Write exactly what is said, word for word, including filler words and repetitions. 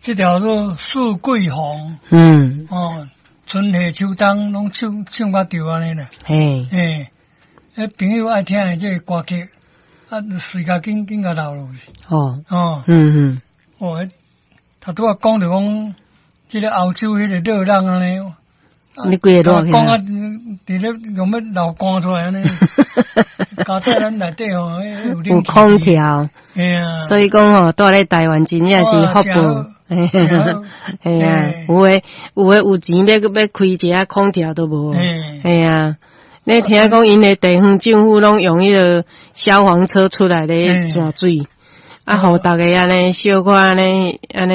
这条做树桂红， 嗯， 哦，春夏秋冬拢唱唱甲对安尼啦。 嘿， 诶，迄朋友爱听的这个歌曲，啊，随甲紧紧甲留落去。 哦， 哦， 嗯嗯， 哦，他拄啊讲着讲，这个欧洲迄个热浪安尼。 你规个热起讲啊， 来， 伫咧用要流汗出来安尼。家在咱内底吼，有有空调， 哎呀， 所以讲吼，住咧台湾真正是福报。嘿啊，有诶有诶有钱要要开一下空调都无。嘿啊，你听讲因诶地方政府拢用迄个消防车出来咧转水，啊，互大家安尼小可安尼安尼。